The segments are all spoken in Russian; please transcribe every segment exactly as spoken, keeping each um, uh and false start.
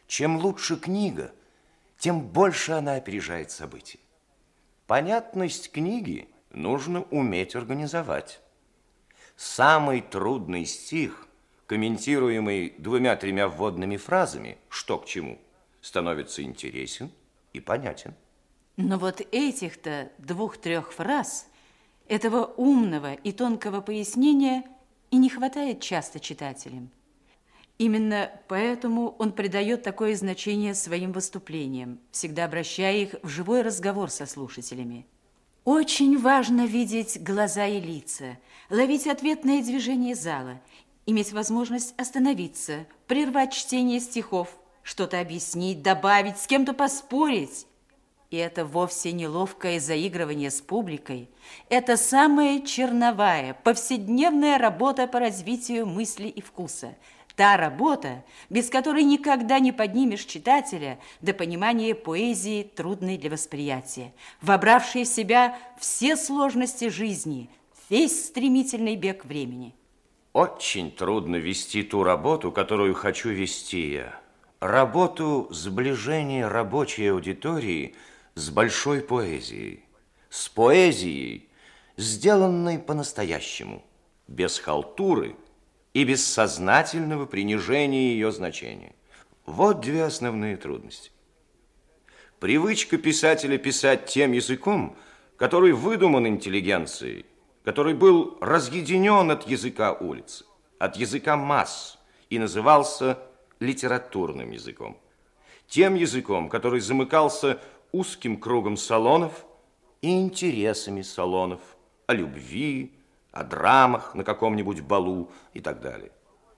Чем лучше книга, тем больше она опережает события. Понятность книги нужно уметь организовать. Самый трудный стих, комментируемый двумя-тремя вводными фразами, что к чему, становится интересен и понятен. Но вот этих-то двух-трех фраз, этого умного и тонкого пояснения и не хватает часто читателям. Именно поэтому он придает такое значение своим выступлениям, всегда обращая их в живой разговор со слушателями. Очень важно видеть глаза и лица, ловить ответные движения зала, иметь возможность остановиться, прервать чтение стихов, что-то объяснить, добавить, с кем-то поспорить. И это вовсе не ловкое заигрывание с публикой. Это самая черновая, повседневная работа по развитию мысли и вкуса. Та работа, без которой никогда не поднимешь читателя до понимания поэзии, трудной для восприятия, вобравшей в себя все сложности жизни, весь стремительный бег времени. Очень трудно вести ту работу, которую хочу вести я. Работу сближения рабочей аудитории с большой поэзией. С поэзией, сделанной по-настоящему, без халтуры и без сознательного принижения ее значения. Вот две основные трудности. Привычка писателя писать тем языком, который выдуман интеллигенцией, который был разъединен от языка улицы, от языка масс и назывался литературным языком. Тем языком, который замыкался узким кругом салонов и интересами салонов, о любви, о драмах на каком-нибудь балу и так далее.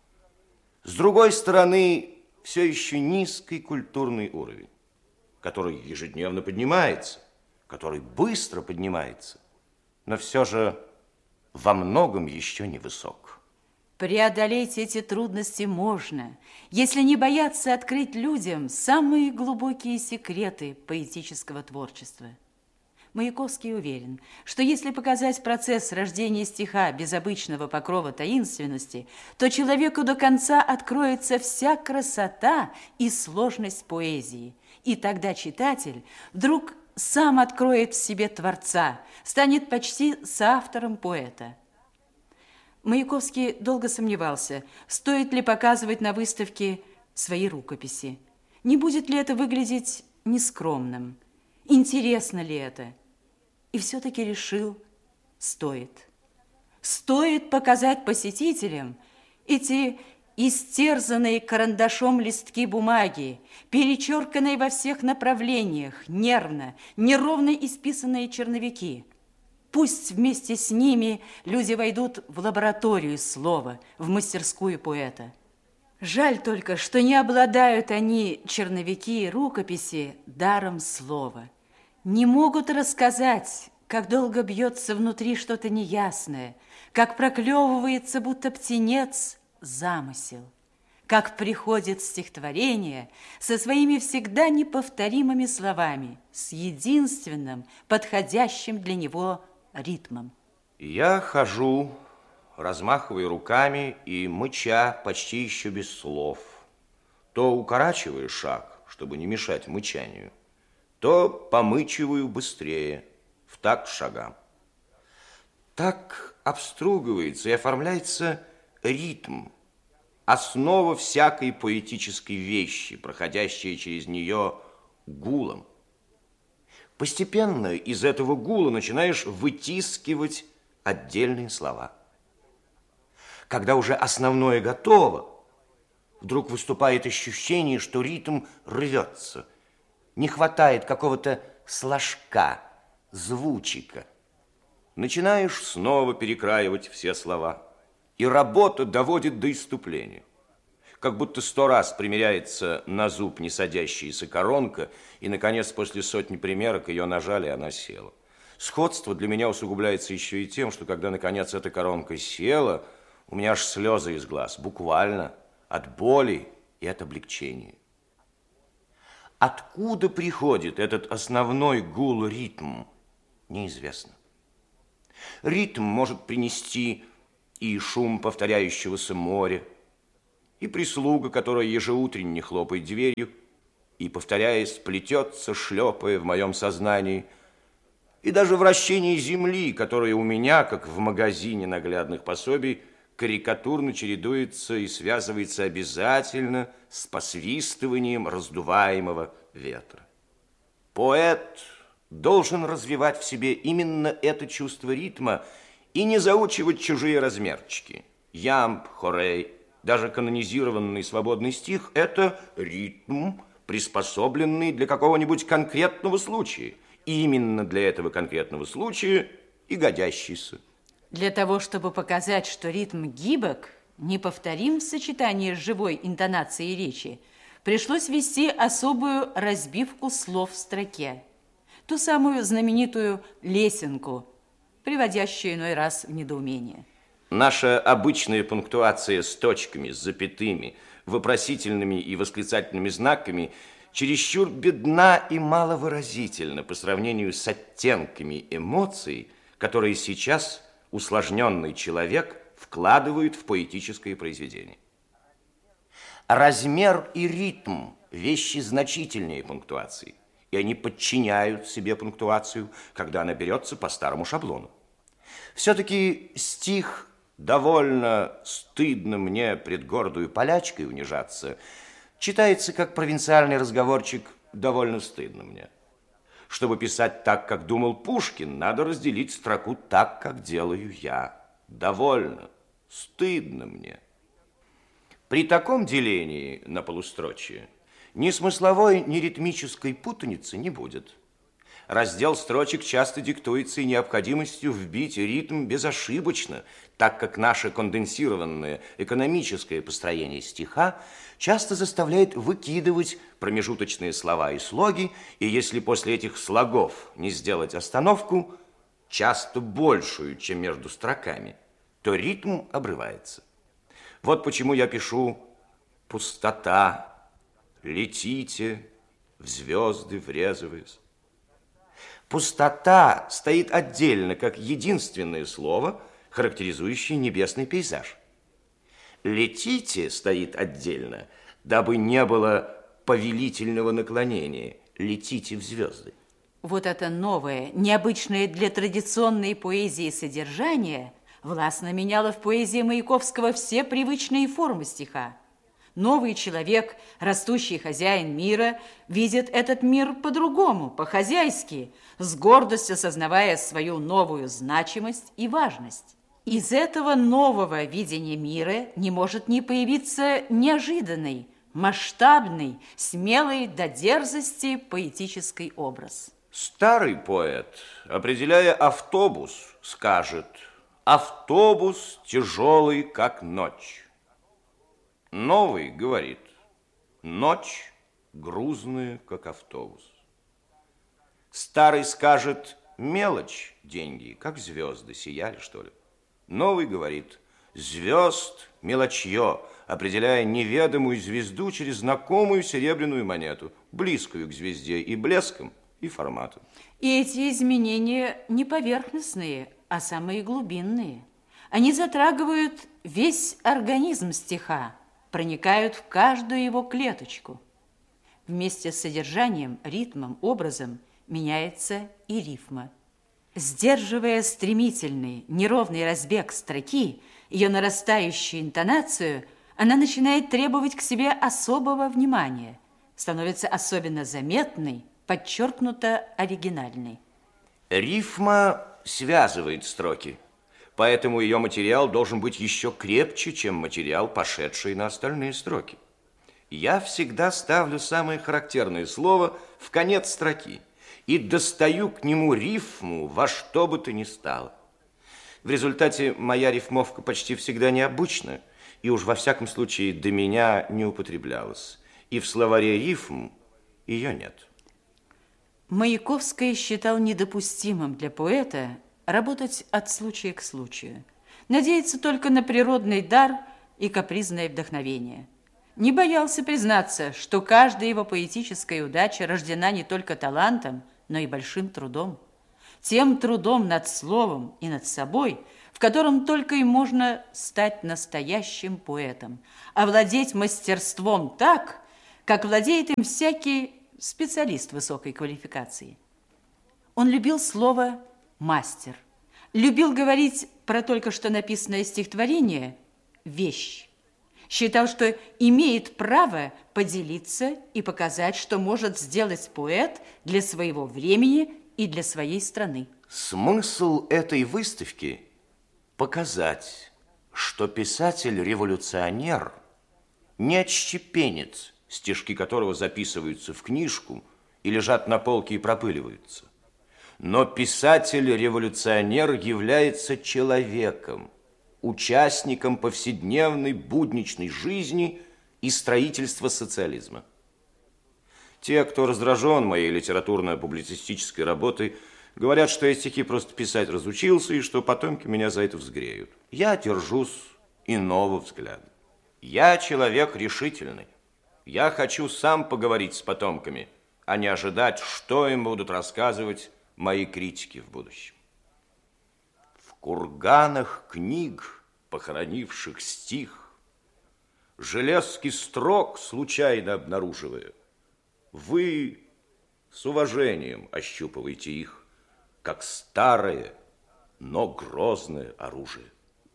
С другой стороны, все еще низкий культурный уровень, который ежедневно поднимается, который быстро поднимается, но все же во многом еще невысок. Преодолеть эти трудности можно, если не бояться открыть людям самые глубокие секреты поэтического творчества. Маяковский уверен, что если показать процесс рождения стиха без обычного покрова таинственности, то человеку до конца откроется вся красота и сложность поэзии. И тогда читатель вдруг сам откроет в себе Творца, станет почти соавтором поэта. Маяковский долго сомневался, стоит ли показывать на выставке свои рукописи. Не будет ли это выглядеть нескромным? Интересно ли это? И все-таки решил, стоит. Стоит показать посетителям эти истерзанные карандашом листки бумаги, перечерканные во всех направлениях, нервно, неровно исписанные черновики. Пусть вместе с ними люди войдут в лабораторию слова, в мастерскую поэта. Жаль только, что не обладают они, черновики и рукописи, даром слова. Не могут рассказать, как долго бьется внутри что-то неясное, как проклевывается, будто птенец, замысел, как приходит стихотворение со своими всегда неповторимыми словами, с единственным, подходящим для него ритмом. Я хожу, размахивая руками и мыча почти еще без слов, то укорачиваю шаг, чтобы не мешать мычанию, то помычиваю быстрее, в такт шагам. Так обстругивается и оформляется ритм, основа всякой поэтической вещи, проходящая через нее гулом. Постепенно из этого гула начинаешь вытискивать отдельные слова. Когда уже основное готово, вдруг выступает ощущение, что ритм рвется. Не хватает какого-то сложка, звучика. Начинаешь снова перекраивать все слова. И работа доводит до исступления. Как будто сто раз примеряется на зуб не садящаяся коронка, и, наконец, после сотни примерок ее нажали, и она села. Сходство для меня усугубляется еще и тем, что, когда, наконец, эта коронка села, у меня аж слезы из глаз, буквально, от боли и от облегчения. Откуда приходит этот основной гул-ритм, неизвестно. Ритм может принести и шум повторяющегося моря, и прислуга, которая ежеутренне хлопает дверью и, повторяясь, плетется, шлепая в моем сознании, и даже вращение земли, которое у меня, как в магазине наглядных пособий, карикатурно чередуется и связывается обязательно с посвистыванием раздуваемого ветра. Поэт должен развивать в себе именно это чувство ритма и не заучивать чужие размерчики. Ямб, хорей, даже канонизированный свободный стих – это ритм, приспособленный для какого-нибудь конкретного случая. И именно для этого конкретного случая и годящийся. Для того, чтобы показать, что ритм гибок, неповторим в сочетании с живой интонацией речи, пришлось ввести особую разбивку слов в строке. Ту самую знаменитую лесенку, приводящую иной раз в недоумение. Наша обычная пунктуация с точками, с запятыми, вопросительными и восклицательными знаками чересчур бедна и маловыразительна по сравнению с оттенками эмоций, которые сейчас усложненный человек вкладывает в поэтическое произведение. Размер и ритм – вещи значительнее пунктуации, и они подчиняют себе пунктуацию, когда она берется по старому шаблону. Все-таки стих «довольно стыдно мне пред гордою полячкой унижаться» читается как провинциальный разговорчик «довольно стыдно мне». Чтобы писать так, как думал Пушкин, надо разделить строку так, как делаю я. Довольно, стыдно мне. При таком делении на полустрочие ни смысловой, ни ритмической путаницы не будет. Раздел строчек часто диктуется и необходимостью вбить ритм безошибочно, так как наше конденсированное экономическое построение стиха часто заставляет выкидывать промежуточные слова и слоги, и если после этих слогов не сделать остановку, часто большую, чем между строками, то ритм обрывается. Вот почему я пишу «пустота», «летите», «в звезды врезываясь». Пустота стоит отдельно, как единственное слово, характеризующее небесный пейзаж. «Летите» стоит отдельно, дабы не было повелительного наклонения. «Летите в звезды». Вот это новое, необычное для традиционной поэзии содержание властно меняло в поэзии Маяковского все привычные формы стиха. Новый человек, растущий хозяин мира, видит этот мир по-другому, по-хозяйски, с гордостью осознавая свою новую значимость и важность. Из этого нового видения мира не может не появиться неожиданный, масштабный, смелый до дерзости поэтический образ. Старый поэт, определяя автобус, скажет: «Автобус тяжелый, как ночь». Новый говорит: «Ночь грузная, как автобус». Старый скажет: «Мелочь, деньги, как звезды, сияли, что ли». Новый говорит: «Звезд мелочье», определяя неведомую звезду через знакомую серебряную монету, близкую к звезде и блеском, и форматом. И эти изменения не поверхностные, а самые глубинные. Они затрагивают весь организм стиха, проникают в каждую его клеточку. Вместе с содержанием, ритмом, образом меняется и рифма. Сдерживая стремительный, неровный разбег строки, ее нарастающую интонацию, она начинает требовать к себе особого внимания, становится особенно заметной, подчеркнуто оригинальной. Рифма связывает строки, поэтому ее материал должен быть еще крепче, чем материал, пошедший на остальные строки. Я всегда ставлю самое характерное слово в конец строки и достаю к нему рифму во что бы то ни стало. В результате моя рифмовка почти всегда необычна, и уж во всяком случае до меня не употреблялась. И в словаре рифм ее нет. Маяковский считал недопустимым для поэта работать от случая к случаю, надеяться только на природный дар и капризное вдохновение. Не боялся признаться, что каждая его поэтическая удача рождена не только талантом, но и большим трудом. Тем трудом над словом и над собой, в котором только и можно стать настоящим поэтом, овладеть мастерством так, как владеет им всякий специалист высокой квалификации. Он любил слово «мастер», любил говорить про только что написанное стихотворение «вещь». Считал, что имеет право поделиться и показать, что может сделать поэт для своего времени и для своей страны. Смысл этой выставки – показать, что писатель-революционер не отщепенец, стишки которого записываются в книжку и лежат на полке и пропыливаются. Но писатель-революционер является человеком, участником повседневной будничной жизни и строительства социализма. Те, кто раздражен моей литературно-публицистической работой, говорят, что я стихи просто писать разучился и что потомки меня за это взгреют. Я держусь иного взгляда. Я человек решительный. Я хочу сам поговорить с потомками, а не ожидать, что им будут рассказывать мои критики в будущем. В курганах книг, похоронивших стих, железки строк случайно обнаруживая, вы с уважением ощупываете их, как старое, но грозное оружие.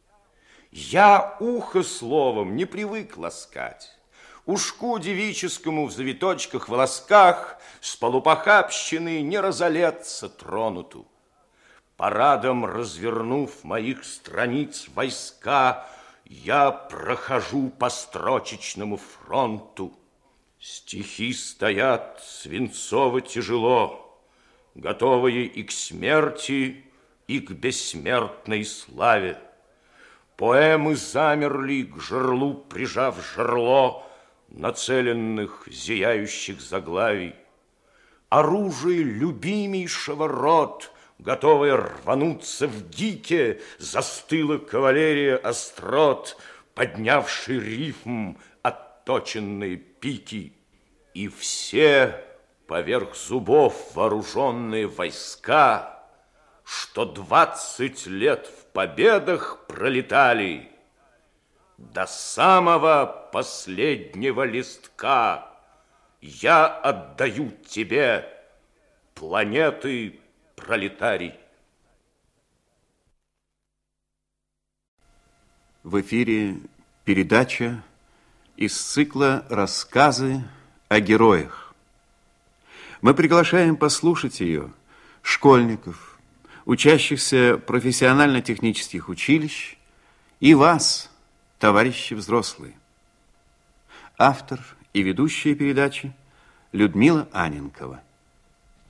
Я ухо словом не привык ласкать, ушку девическому в завиточках волосках с полупохабщины не разолеться тронуту. Парадом развернув моих страниц войска, я прохожу по строчечному фронту. Стихи стоят свинцово тяжело, готовые и к смерти, и к бессмертной славе. Поэмы замерли к жерлу, прижав жерло нацеленных зияющих заглавий. Оружие любимейшего рот, готовая рвануться в гике, застыла кавалерия острот, поднявший рифм отточенные пики. И все поверх зубов вооруженные войска, что двадцать лет в победах пролетали, до самого последнего листка я отдаю тебе, планеты пролетарий. В эфире передача из цикла «Рассказы о героях». Мы приглашаем послушать ее школьников, учащихся профессионально-технических училищ и вас, товарищи взрослые. Автор и ведущая передачи Людмила Анненкова.